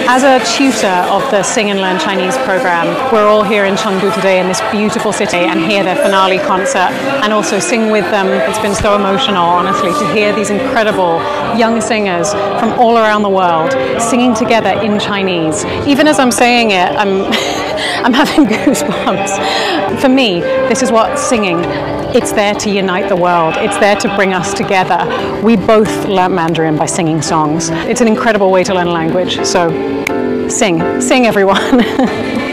As a tutor of the Sing and Learn Chinese program, we're all here in Chengdu today in this beautiful city and hear their finale concert and also sing with them. It's been so emotional, honestly, to hear these incredible young singers from all around the world singing together in Chinese. Even as I'm saying it, I'm having goosebumps. For me, this is what singing, it's there to unite the world. It's there to bring us together. We both learn Mandarin by singing songs. It's an incredible way to learn a language. So sing everyone.